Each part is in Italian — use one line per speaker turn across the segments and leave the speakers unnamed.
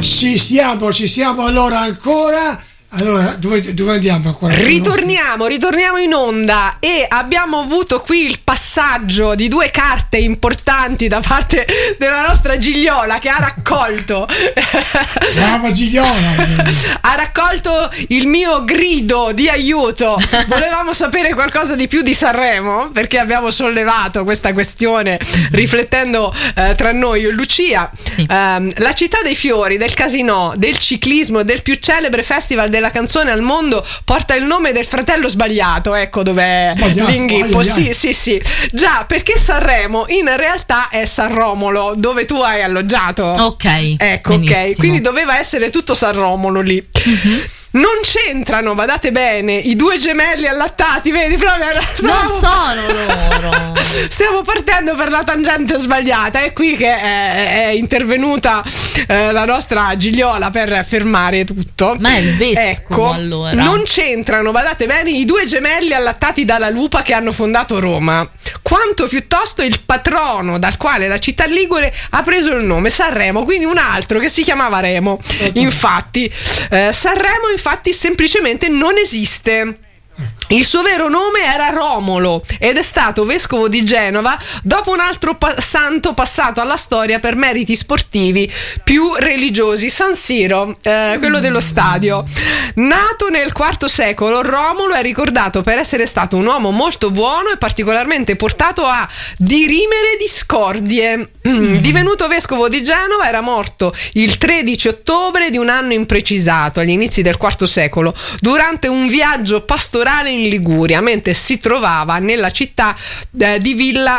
Ci siamo allora ancora. Allora, dove andiamo ancora?
Ritorniamo in onda e abbiamo avuto qui il passaggio di 2 carte importanti da parte della nostra Gigliola, che ha raccolto
Brava Gigliola!
ha raccolto il mio grido di aiuto. Volevamo sapere qualcosa di più di Sanremo, perché abbiamo sollevato questa questione riflettendo tra noi, io e Lucia.
Sì.
La città dei fiori, del casinò, del ciclismo, del più celebre festival della canzone al mondo porta il nome del fratello sbagliato, ecco dov'è l'inghippo. Sì. Già, perché Sanremo in realtà è San Romolo, dove tu hai alloggiato.
Ok.
Ecco,
benissimo.
ok, quindi doveva essere tutto San Romolo lì. Non c'entrano, badate bene, i 2 gemelli allattati, vedi, proprio
Non sono loro.
stiamo partendo per la tangente sbagliata. È qui che è intervenuta la nostra Gigliola per fermare tutto.
Ma è il vescovo,
ecco,
allora.
non c'entrano, badate bene, i 2 gemelli allattati dalla lupa che hanno fondato Roma, quanto piuttosto il patrono dal quale la città ligure ha preso il nome, Sanremo, quindi un altro che si chiamava Remo. Infatti Sanremo semplicemente non esiste. Il suo vero nome era Romolo ed è stato vescovo di Genova dopo un altro santo passato alla storia per meriti sportivi più religiosi, San Siro, quello dello stadio. Nato nel IV secolo, Romolo è ricordato per essere stato un uomo molto buono e particolarmente portato a dirimere discordie. Divenuto vescovo di Genova, era morto il 13 ottobre di un anno imprecisato, agli inizi del IV secolo, durante un viaggio pastorale in Liguria, mentre si trovava nella città di Villa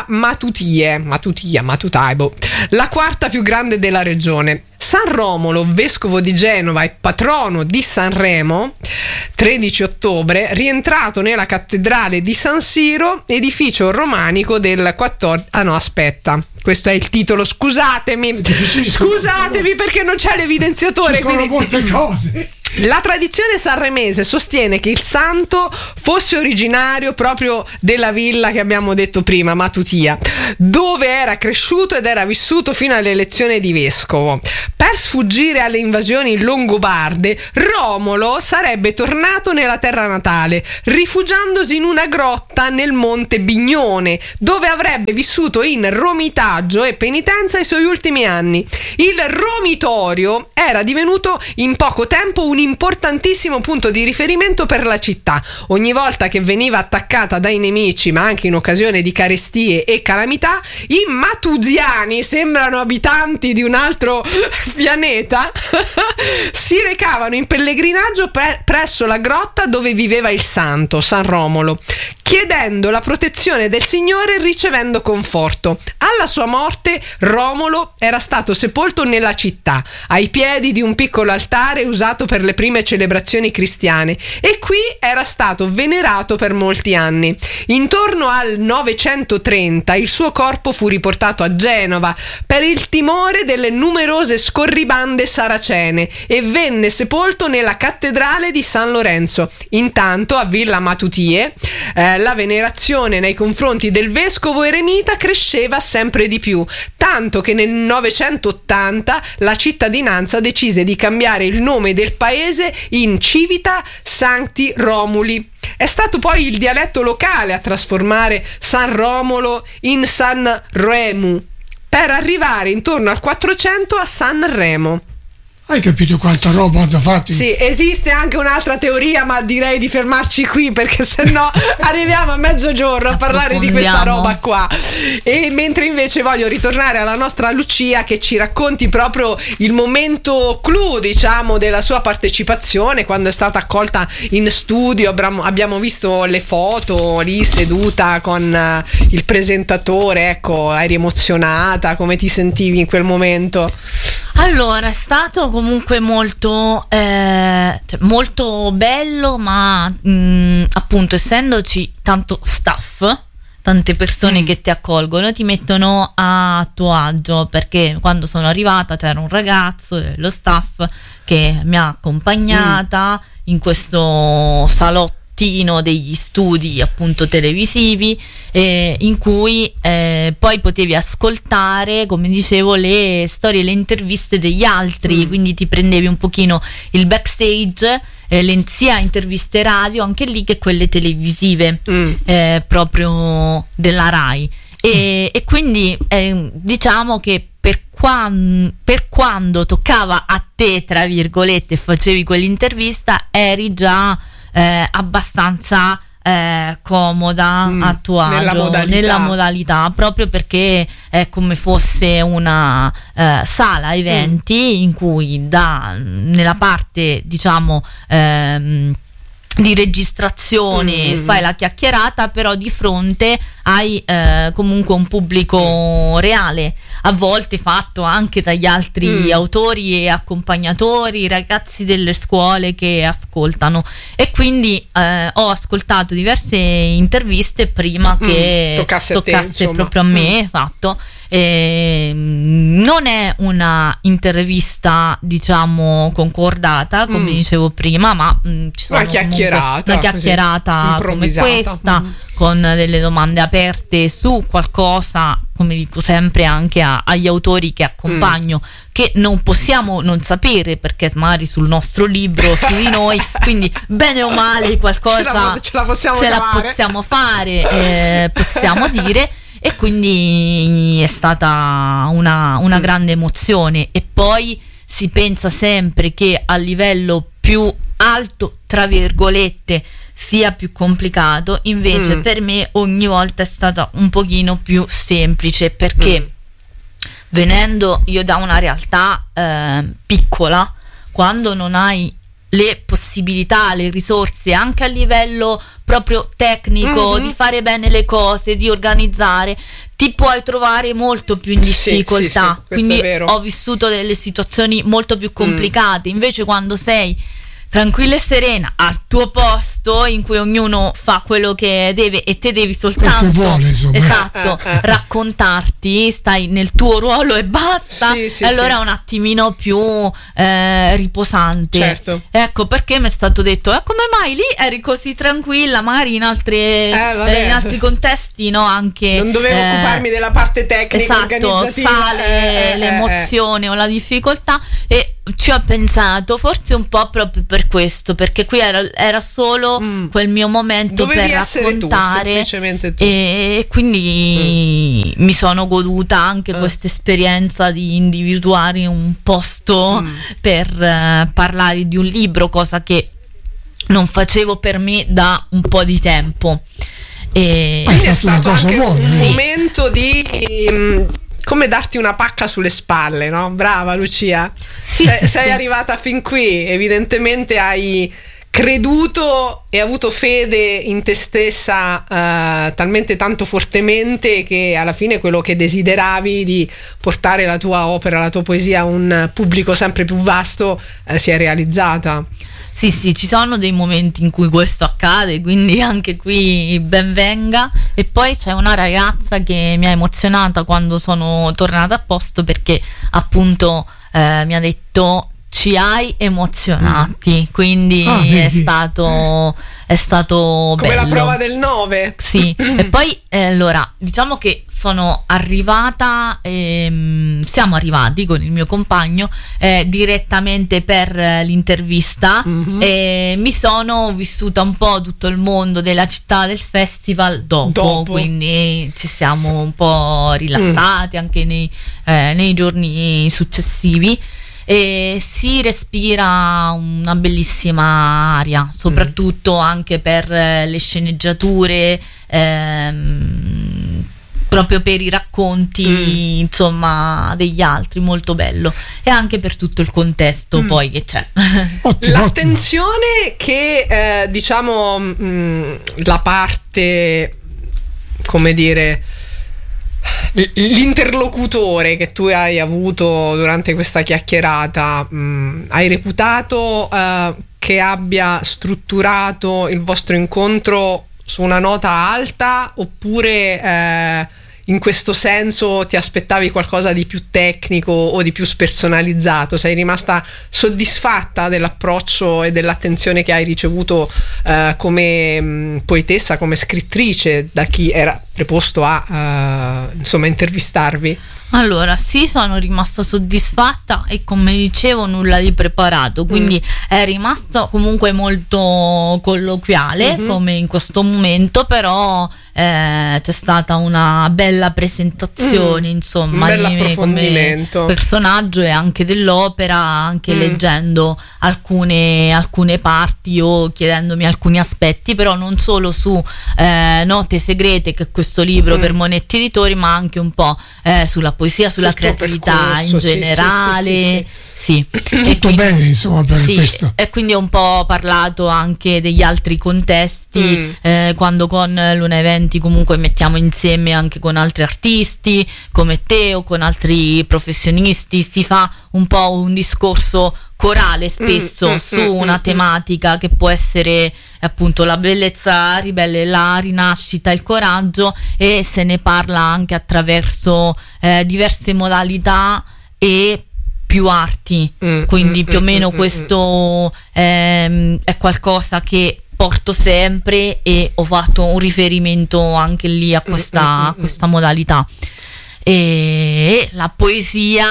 Matutaibo, la quarta più grande della regione. San Romolo, vescovo di Genova e patrono di Sanremo, 13 ottobre, rientrato nella cattedrale di San Siro, edificio romanico del 14. Ah no, aspetta. Questo è il titolo, scusatemi perché non c'è l'evidenziatore.
Ci sono molte cose.
La tradizione sanremese sostiene che il santo fosse originario proprio della villa che abbiamo detto prima, Matutia, dove era cresciuto ed era vissuto fino all'elezione di vescovo. Per sfuggire alle invasioni longobarde, Romolo sarebbe tornato nella terra natale, rifugiandosi in una grotta nel monte Bignone, dove avrebbe vissuto in romitaggio e penitenza i suoi ultimi anni. Il romitorio era divenuto in poco tempo un importantissimo punto di riferimento per la città. Ogni volta che veniva attaccata dai nemici, ma anche in occasione di carestie e calamità, i matuziani, sembrano abitanti di un altro pianeta, si recavano in pellegrinaggio presso la grotta dove viveva il santo, San Romolo, chiedendo la protezione del Signore e ricevendo conforto. Alla sua morte Romolo era stato sepolto nella città, ai piedi di un piccolo altare usato per le prime celebrazioni cristiane, e qui era stato venerato per molti anni. Intorno al 930 il suo corpo fu riportato a Genova per il timore delle numerose scorribande saracene e venne sepolto nella cattedrale di San Lorenzo. Intanto a Villa Matutie la venerazione nei confronti del vescovo eremita cresceva sempre di più, tanto che nel 980 la cittadinanza decise di cambiare il nome del paese in Civita Sancti Romuli. È stato poi il dialetto locale a trasformare San Romolo in San Remu, per arrivare intorno al 400 a San Remo.
Hai capito quanta roba hanno fatto?
Sì, esiste anche un'altra teoria, ma direi di fermarci qui, perché sennò arriviamo a mezzogiorno a parlare di questa roba qua. E mentre invece voglio ritornare alla nostra Lucia, che ci racconti proprio il momento clou, diciamo, della sua partecipazione, quando è stata accolta in studio. Abbiamo visto le foto lì seduta con il presentatore. Ecco, eri emozionata? Come ti sentivi in quel momento?
Allora, è stato comunque molto molto bello, ma appunto, essendoci tanto staff, tante persone che ti accolgono, ti mettono a tuo agio, perché quando sono arrivata c'era un ragazzo dello staff che mi ha accompagnata in questo salotto mattino degli studi appunto televisivi in cui poi potevi ascoltare, come dicevo, le storie, le interviste degli altri, quindi ti prendevi un pochino il backstage, sia interviste radio anche lì che quelle televisive proprio della Rai. E quindi diciamo che per quando toccava a te, tra virgolette, e facevi quell'intervista, eri già abbastanza comoda a tuo agio nella modalità, proprio perché è come fosse una sala eventi in cui nella parte, diciamo, di registrazione fai la chiacchierata, però di fronte hai comunque un pubblico reale, a volte fatto anche dagli altri autori e accompagnatori, ragazzi delle scuole che ascoltano, e quindi ho ascoltato diverse interviste prima che toccasse proprio a me, esatto. Non è una intervista, diciamo, concordata, come dicevo prima, ma ci sono una chiacchierata come questa, con delle domande aperte su qualcosa, come dico sempre anche agli autori che accompagno, che non possiamo non sapere, perché magari sul nostro libro, su di noi, quindi bene o male qualcosa ce la possiamo fare, possiamo dire. E quindi è stata una grande emozione. E poi si pensa sempre che a livello più alto, tra virgolette, sia più complicato, invece per me ogni volta è stata un pochino più semplice, perché venendo io da una realtà piccola, quando non hai le possibilità, le risorse anche a livello proprio tecnico di fare bene le cose, di organizzare, ti puoi trovare molto più in difficoltà.
Sì,
quindi ho vissuto delle situazioni molto più complicate. Invece quando sei tranquilla e serena al tuo posto, in cui ognuno fa quello che deve e te devi soltanto raccontarti, stai nel tuo ruolo e basta, allora è un attimino più riposante.
Certo.
Ecco perché mi è stato detto come mai lì eri così tranquilla, magari in altri contesti anche
non dovevo occuparmi della parte tecnica, organizzativa,
sale l'emozione o la difficoltà. E ci ho pensato, forse un po' proprio per questo, perché qui era solo quel mio momento. Dovevi per raccontare,
semplicemente tu.
E quindi mi sono goduta anche questa esperienza di individuare un posto per parlare di un libro, cosa che non facevo per me da un po' di tempo.
Quindi è stato anche un momento di come darti una pacca sulle spalle, no? Brava Lucia. Sei arrivata fin qui, evidentemente hai creduto e avuto fede in te stessa talmente tanto fortemente che alla fine quello che desideravi di portare la tua opera, la tua poesia a un pubblico sempre più vasto si è realizzata.
Sì, ci sono dei momenti in cui questo accade, quindi anche qui ben venga. E poi c'è una ragazza che mi ha emozionata quando sono tornata a posto, perché appunto mi ha detto: ci hai emozionati, quindi è stato bello.
Come la prova del 9.
Sì. E poi allora diciamo che sono arrivata, siamo arrivati con il mio compagno direttamente per l'intervista, e mi sono vissuta un po' tutto il mondo della città del festival dopo. Quindi ci siamo un po' rilassati anche nei giorni successivi. E si respira una bellissima aria, soprattutto anche per le sceneggiature, proprio per i racconti insomma degli altri, molto bello, e anche per tutto il contesto poi che c'è.
L'attenzione che diciamo la parte, come dire, l'interlocutore che tu hai avuto durante questa chiacchierata, hai reputato che abbia strutturato il vostro incontro su una nota alta, oppure in questo senso ti aspettavi qualcosa di più tecnico o di più spersonalizzato? Sei rimasta soddisfatta dell'approccio e dell'attenzione che hai ricevuto come poetessa, come scrittrice, da chi era preposto a insomma intervistarvi?
Allora, sì, sono rimasta soddisfatta e come dicevo nulla di preparato, quindi è rimasto comunque molto colloquiale come in questo momento, però c'è stata una bella presentazione, insomma,
un bel
di me
approfondimento
come personaggio e anche dell'opera, anche leggendo alcune parti o chiedendomi alcuni aspetti, però non solo su Note Segrete, che è questo libro per Monetti Editori, ma anche un po' sulla poesia, sulla creatività in generale. Sì.
Tutto bene, insomma, per questo.
E quindi ho un po' parlato anche degli altri contesti, quando con Luna Eventi comunque mettiamo insieme anche con altri artisti come te o con altri professionisti, si fa un po' un discorso corale spesso su una tematica che può essere appunto la bellezza ribelle, la rinascita, il coraggio, e se ne parla anche attraverso diverse modalità e più arti, quindi più o meno questo è qualcosa che porto sempre e ho fatto un riferimento anche lì a questa modalità. E la poesia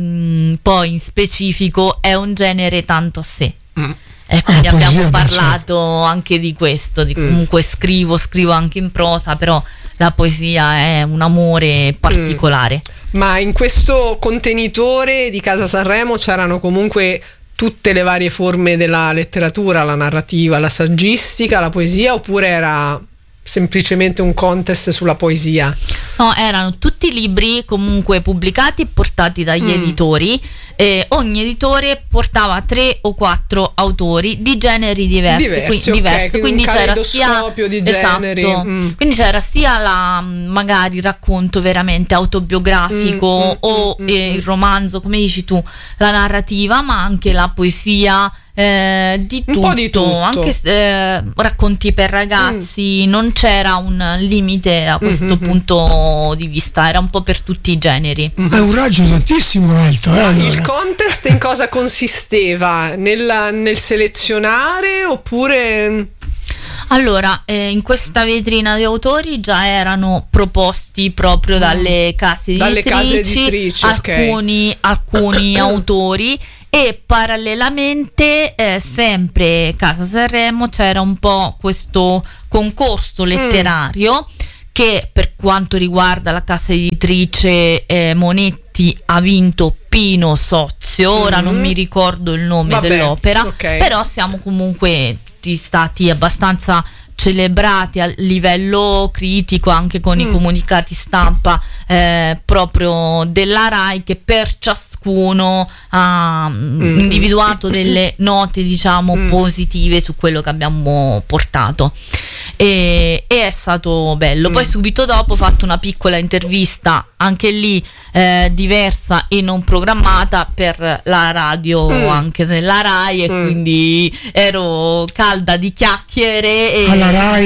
poi in specifico è un genere tanto a sé. E quindi abbiamo parlato anche di questo, di comunque scrivo anche in prosa, però la poesia è un amore particolare.
Ma in questo contenitore di Casa Sanremo c'erano comunque tutte le varie forme della letteratura, la narrativa, la saggistica, la poesia, oppure era semplicemente un contest sulla poesia?
No, erano tutti libri comunque pubblicati e portati dagli editori. Ogni editore portava 3 o 4 autori di generi diversi, quindi c'era sia
di generi.
Quindi c'era sia magari il racconto veramente autobiografico o il romanzo, come dici tu, la narrativa, ma anche la poesia, di tutto, un po' di tutto. Anche racconti per ragazzi, non c'era un limite da questo punto di vista, era un po' per tutti i generi.
È un raggio tantissimo alto, allora.
Il contest in cosa consisteva? Nel selezionare oppure?
Allora, in questa vetrina di autori già erano proposti proprio dalle case editrici, alcuni autori, e parallelamente sempre Casa Sanremo c'era un po' questo concorso letterario che, per quanto riguarda la casa editrice Monetti, ha vinto Pino Sozio, ora non mi ricordo il nome dell'opera, però siamo comunque tutti stati abbastanza celebrati a livello critico, anche con i comunicati stampa proprio della Rai, che per ciascuno ha individuato delle note, diciamo, positive su quello che abbiamo portato, e è stato bello. Poi subito dopo ho fatto una piccola intervista, anche lì diversa e non programmata, per la radio anche della Rai, e quindi ero calda di chiacchiere e
alla Rai,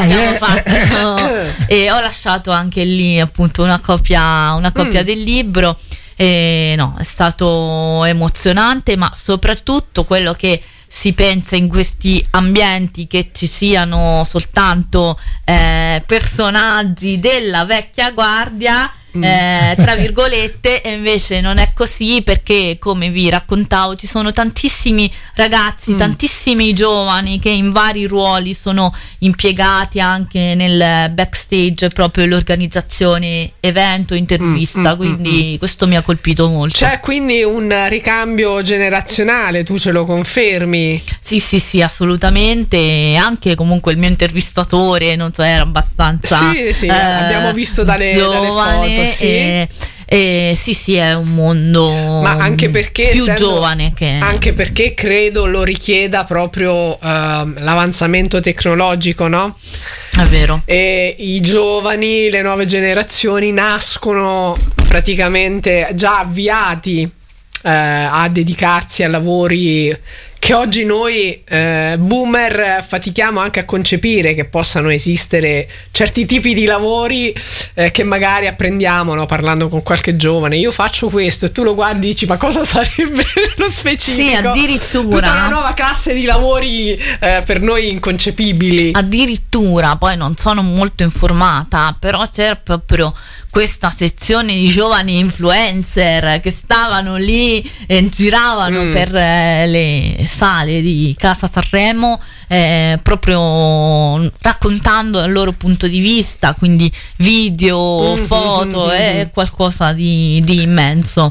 e ho lasciato anche lì appunto una copia del libro. No, è stato emozionante, ma soprattutto quello che si pensa in questi ambienti che ci siano soltanto personaggi della vecchia guardia, tra virgolette, e invece non è così, perché, come vi raccontavo, ci sono tantissimi ragazzi, tantissimi giovani che in vari ruoli sono impiegati anche nel backstage, proprio l'organizzazione evento, intervista, quindi questo mi ha colpito molto.
C'è quindi un ricambio generazionale, tu ce lo confermi?
Sì, assolutamente. Anche comunque il mio intervistatore, non so, era abbastanza
abbiamo visto dalle foto. Sì,
è un mondo,
ma anche perché
più giovane,
anche perché credo lo richieda proprio l'avanzamento tecnologico, no?
È vero.
E i giovani, le nuove generazioni nascono praticamente già avviati a dedicarsi a lavori che oggi noi boomer fatichiamo anche a concepire che possano esistere certi tipi di lavori che magari apprendiamo, no? Parlando con qualche giovane, io faccio questo e tu lo guardi e dici ma cosa sarebbe lo specifico?
Sì, addirittura
tutta una nuova classe di lavori per noi inconcepibili.
Addirittura, poi non sono molto informata, però c'era proprio questa sezione di giovani influencer che stavano lì e giravano per le sale di Casa Sanremo, proprio raccontando il loro punto di vista, quindi video, foto, è qualcosa di immenso.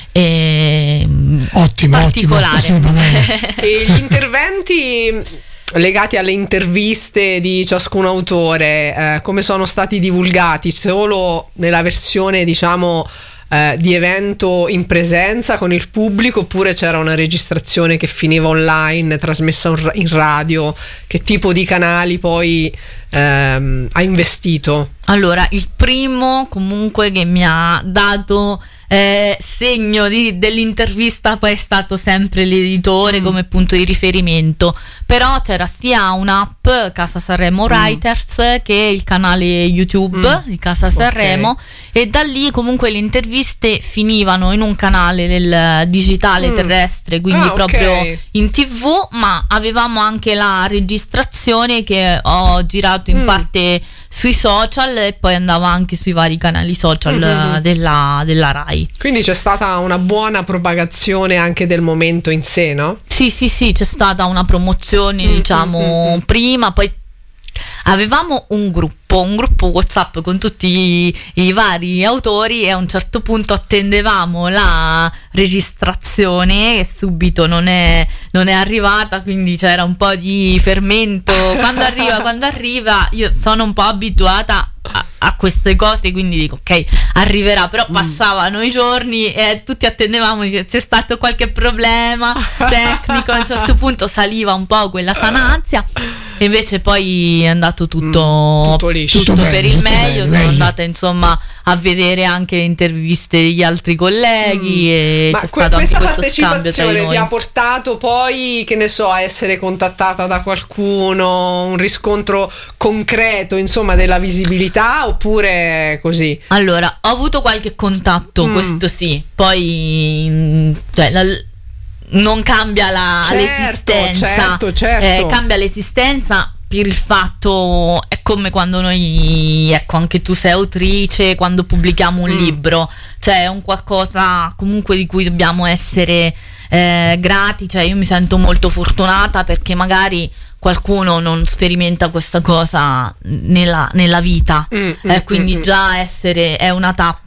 Ottimo,
particolare.
E gli interventi legati alle interviste di ciascun autore, come sono stati divulgati? Solo nella versione, diciamo, di evento in presenza con il pubblico, oppure c'era una registrazione che finiva online, trasmessa in radio? Che tipo di canali poi ha investito?
Allora, il primo comunque che mi ha dato segno dell'intervista poi è stato sempre l'editore come punto di riferimento, però c'era sia un'app Casa Sanremo Writers che il canale YouTube di Casa Sanremo, e da lì comunque le interviste finivano in un canale del digitale terrestre, quindi proprio in TV, ma avevamo anche la registrazione che ho girato in parte sui social e poi andava anche sui vari canali social della Rai.
Quindi c'è stata una buona propagazione anche del momento in sé, no?
Sì, c'è stata una promozione, diciamo, prima, poi avevamo un gruppo WhatsApp con tutti i vari autori, e a un certo punto attendevamo la registrazione e subito non è arrivata, quindi c'era un po' di fermento. Quando arriva, io sono un po' abituata a queste cose, quindi dico ok, arriverà, però passavano i giorni e tutti attendevamo, c'è stato qualche problema tecnico, a un certo punto saliva un po' quella sananzia, e invece poi è andato tutto per il meglio. Sono andata insomma a vedere anche le interviste degli altri colleghi e c'è stato anche questo scambio tra noi.
Ti ha portato poi, che ne so, a essere contattata da qualcuno, un riscontro concreto insomma della visibilità, oppure così?
Allora, ho avuto qualche contatto, questo sì, poi non cambia l'esistenza,
certo.
Cambia l'esistenza per il fatto, è come quando noi, ecco, anche tu sei autrice, quando pubblichiamo un libro, cioè è un qualcosa comunque di cui dobbiamo essere grati, cioè io mi sento molto fortunata perché magari qualcuno non sperimenta questa cosa nella vita, quindi già è una tappa